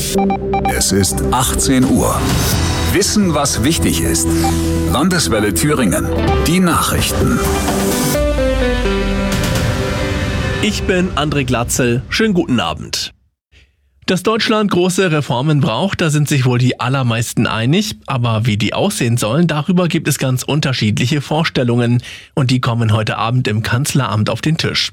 Es ist 18 Uhr. Wissen, was wichtig ist. Landeswelle Thüringen. Die Nachrichten. Ich bin André Glatzel. Schönen guten Abend. Dass Deutschland große Reformen braucht, da sind sich wohl die allermeisten einig. Aber wie die aussehen sollen, darüber gibt es ganz unterschiedliche Vorstellungen. Und die kommen heute Abend im Kanzleramt auf den Tisch.